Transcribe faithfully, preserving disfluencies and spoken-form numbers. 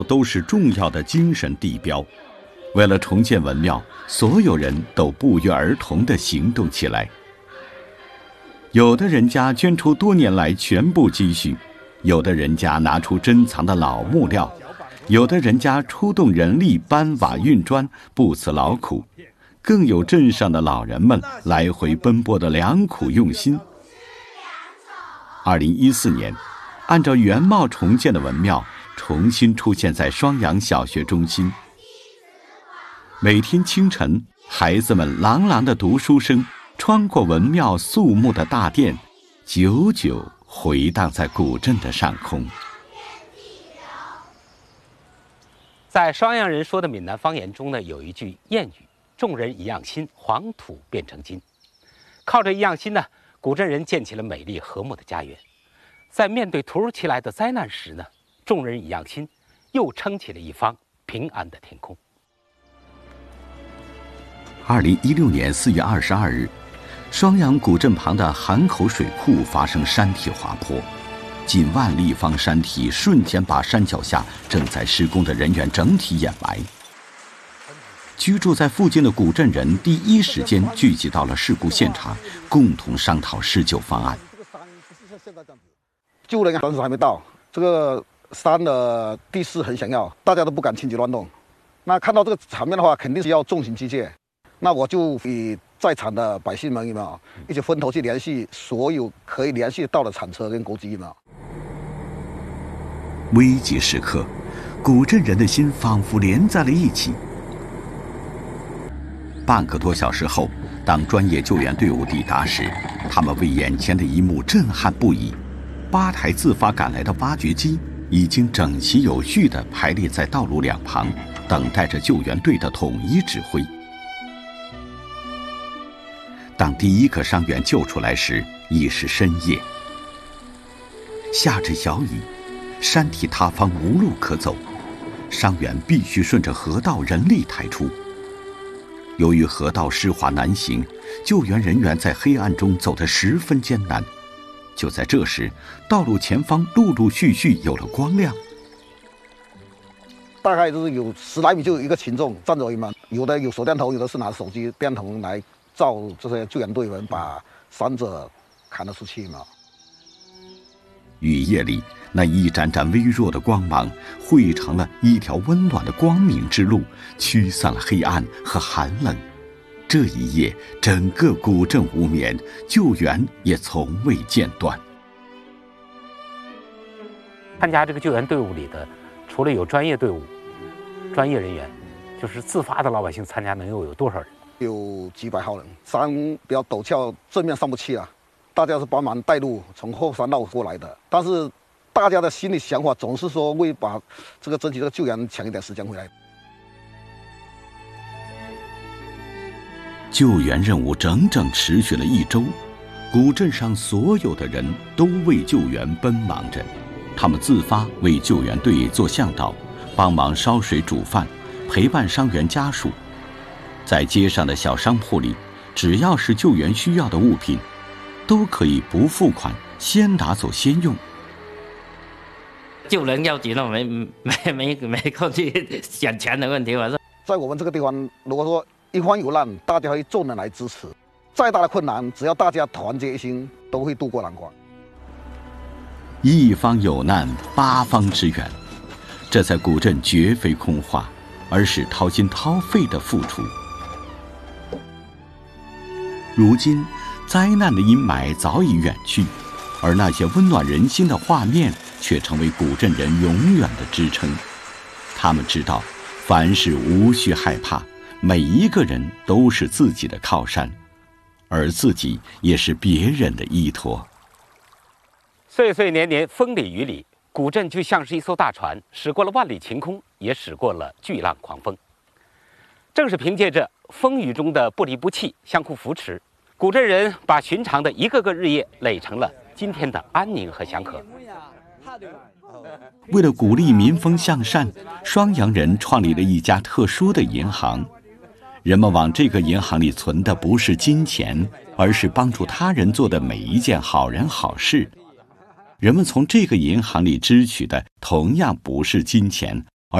都是重要的精神地标。为了重建文庙，所有人都不约而同地行动起来。有的人家捐出多年来全部积蓄，有的人家拿出珍藏的老木料，有的人家出动人力搬瓦运砖，不辞劳苦，更有镇上的老人们来回奔波的良苦用心。二零一四年，按照原貌重建的文庙重新出现在双阳小学中心。每天清晨，孩子们朗朗的读书声穿过文庙肃穆的大殿，久久回荡在古镇的上空。 在双阳人说的闽南方言中呢，有一句谚语：众人一样心，黄土变成金。靠着一样心呢，古镇人建起了美丽和睦的家园。在面对突如其来的灾难时呢，众人一样心，又撑起了一方平安的天空。 二零一六年四月二十二日，双阳古镇旁的韩口水库发生山体滑坡，近万立方山体瞬间把山脚下正在施工的人员整体掩埋。居住在附近的古镇人第一时间聚集到了事故现场，共同商讨施救方案。 救人当时还没到，这个山的地势很险要，大家都不敢轻举乱动。那看到这个场面的话，肯定是要重刑机械。那我就与在场的百姓们有没有一起分头去联系所有可以联系到的铲车跟钩机嘛。 危急时刻，古镇人的心仿佛连在了一起。半个多小时后，当专业救援队伍抵达时，他们为眼前的一幕震撼不已。八台自发赶来的挖掘机已经整齐有序地排列在道路两旁，等待着救援队的统一指挥。当第一个伤员救出来时，已是深夜，下着小雨，山体塌方无路可走，伤员必须顺着河道人力抬出。由于河道湿滑难行，救援人员在黑暗中走得十分艰难。就在这时，道路前方陆陆续续有了光亮。 大概就是有十来米就有一个群众站着嘛，有的有手电筒，有的是拿手机电筒来照这些救援队员把伤者扛了出去嘛。 雨夜里，那一盏盏微弱的光芒汇成了一条温暖的光明之路，驱散了黑暗和寒冷。这一夜，整个古镇无眠，救援也从未间断。 参加这个救援队伍里的，除了有专业队伍、专业人员，就是自发的老百姓参加，能有有多少人？ 有几百号人，山比较陡峭，正面上不去啊。大家是帮忙带路，从后山绕过来的。但是大家的心里想法总是说为把这个争取这个救援抢一点时间回来。 救援任务整整持续了一周，古镇上所有的人都为救援奔忙着。他们自发为救援队做向导，帮忙烧水煮饭，陪伴伤员家属。在街上的小商铺里，只要是救援需要的物品，都可以不付款，先拿走先用。 救人要紧了，没没没没空去想钱的问题嘛。 在我们这个地方，如果说一方有难，大家会众人来支持。再大的困难，只要大家团结一心，都会渡过难关。 一方有难，八方支援，这在古镇绝非空话，而是掏心掏肺的付出。如今，灾难的阴霾早已远去，而那些温暖人心的画面却成为古镇人永远的支撑。他们知道，凡事无需害怕，每一个人都是自己的靠山，而自己也是别人的依托。 岁岁年年，风里雨里，古镇就像是一艘大船，驶过了万里晴空，也驶过了巨浪狂风。正是凭借着风雨中的不离不弃、相互扶持，古镇人把寻常的一个个日夜垒成了今天的安宁和祥和。 为了鼓励民风向善，双阳人创立了一家特殊的银行。人们往这个银行里存的不是金钱，而是帮助他人做的每一件好人好事。人们从这个银行里支取的同样不是金钱，